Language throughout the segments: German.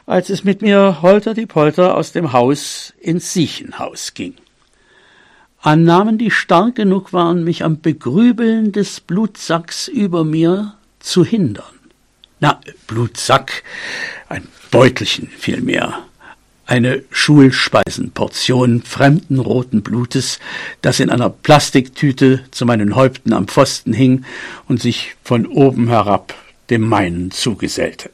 als es mit mir holter-die-Polter aus dem Haus ins Siechenhaus ging. Annahmen, die stark genug waren, mich am Begrübeln des Blutsacks über mir zu hindern. Blutsack, ein Beutelchen vielmehr, eine Schulspeisenportion fremden roten Blutes, das in einer Plastiktüte zu meinen Häupten am Pfosten hing und sich von oben herab dem meinen zugesellte.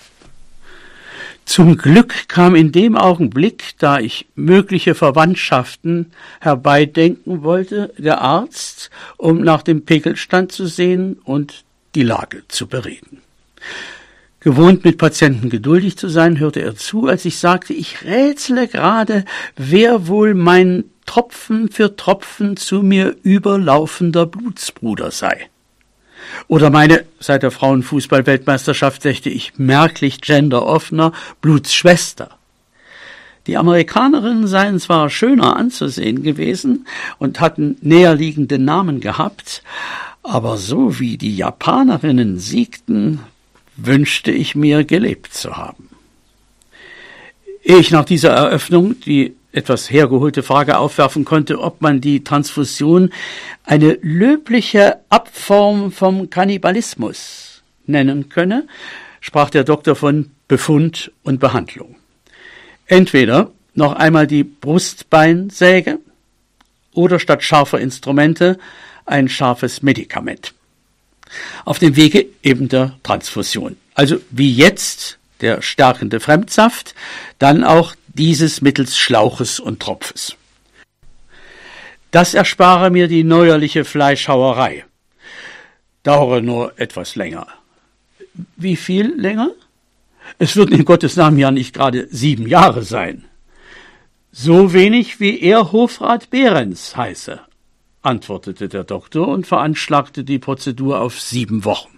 Zum Glück kam in dem Augenblick, da ich mögliche Verwandtschaften herbeidenken wollte, der Arzt, um nach dem Pegelstand zu sehen und die Lage zu bereden. Gewohnt, mit Patienten geduldig zu sein, hörte er zu, als ich sagte, ich rätsele gerade, wer wohl mein Tropfen für Tropfen zu mir überlaufender Blutsbruder sei. Oder meine, seit der Frauenfußball-Weltmeisterschaft dächte ich merklich genderoffener, Blutsschwester. Die Amerikanerinnen seien zwar schöner anzusehen gewesen und hatten näherliegende Namen gehabt, aber so wie die Japanerinnen siegten, wünschte ich mir, gelebt zu haben. Ehe ich nach dieser Eröffnung die etwas hergeholte Frage aufwerfen konnte, ob man die Transfusion eine löbliche Abform vom Kannibalismus nennen könne, sprach der Doktor von Befund und Behandlung. Entweder noch einmal die Brustbeinsäge oder statt scharfer Instrumente ein scharfes Medikament. Auf dem Wege eben der Transfusion. Also wie jetzt der stärkende Fremdsaft, dann auch dieses mittels Schlauches und Tropfes. Das erspare mir die neuerliche Fleischhauerei. Dauere nur etwas länger. Wie viel länger? Es würden in Gottes Namen ja nicht gerade 7 Jahre sein. So wenig wie er Hofrat Behrens heiße, antwortete der Doktor und veranschlagte die Prozedur auf 7 Wochen.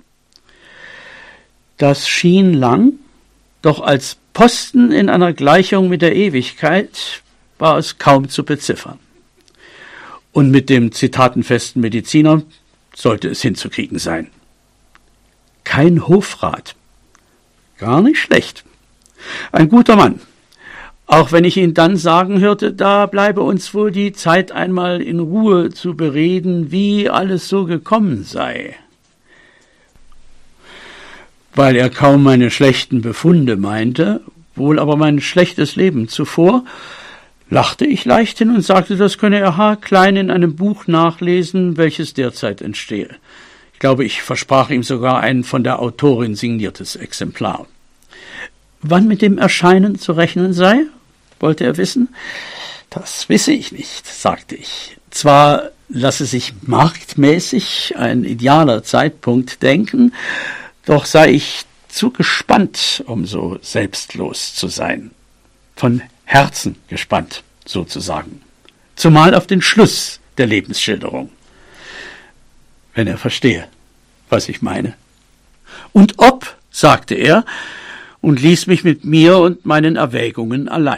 Das schien lang, doch als Posten in einer Gleichung mit der Ewigkeit war es kaum zu beziffern. Und mit dem zitatenfesten Mediziner sollte es hinzukriegen sein. Kein Hofrat. Gar nicht schlecht. Ein guter Mann. Auch wenn ich ihn dann sagen hörte, da bleibe uns wohl die Zeit einmal in Ruhe zu bereden, wie alles so gekommen sei. Weil er kaum meine schlechten Befunde meinte, wohl aber mein schlechtes Leben zuvor, lachte ich leichthin und sagte, das könne er haarklein in einem Buch nachlesen, welches derzeit entstehe. Ich glaube, ich versprach ihm sogar ein von der Autorin signiertes Exemplar. Wann mit dem Erscheinen zu rechnen sei, wollte er wissen. Das wisse ich nicht, sagte ich. Zwar lasse sich marktmäßig ein idealer Zeitpunkt denken, doch sei ich zu gespannt, um so selbstlos zu sein. Von Herzen gespannt, sozusagen. Zumal auf den Schluss der Lebensschilderung. Wenn er verstehe, was ich meine. Und ob, sagte er, und ließ mich mit mir und meinen Erwägungen allein.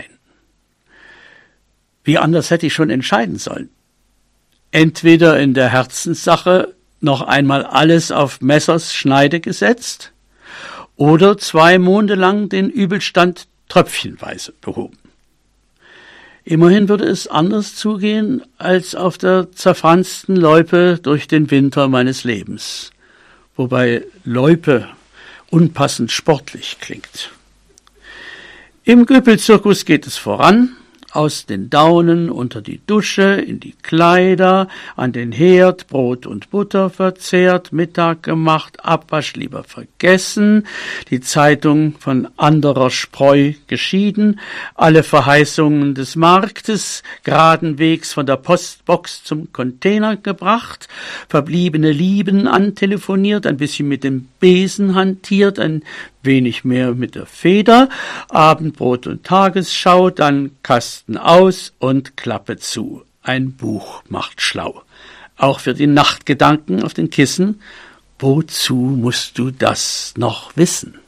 Wie anders hätte ich schon entscheiden sollen. Entweder in der Herzenssache noch einmal alles auf Messers Schneide gesetzt oder 2 Monde lang den Übelstand tröpfchenweise behoben. Immerhin würde es anders zugehen als auf der zerfransten Loipe durch den Winter meines Lebens, wobei Loipe unpassend sportlich klingt. Im Göpelzirkus geht es voran, aus den Daunen unter die Dusche, in die Kleider, an den Herd, Brot und Butter verzehrt, Mittag gemacht, Abwasch lieber vergessen, die Zeitung von anderer Spreu geschieden, alle Verheißungen des Marktes geradenwegs von der Postbox zum Container gebracht, verbliebene Lieben antelefoniert, ein bisschen mit dem Besen hantiert, ein wenig mehr mit der Feder, Abendbrot und Tagesschau, dann Kasten aus und Klappe zu. Ein Buch macht schlau. Auch für die Nachtgedanken auf den Kissen. Wozu musst du das noch wissen?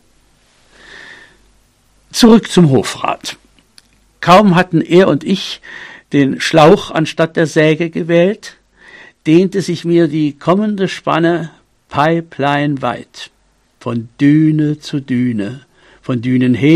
Zurück zum Hofrat. Kaum hatten er und ich den Schlauch anstatt der Säge gewählt, dehnte sich mir die kommende Spanne Pipeline weit. Von Düne zu Düne, von Dünen her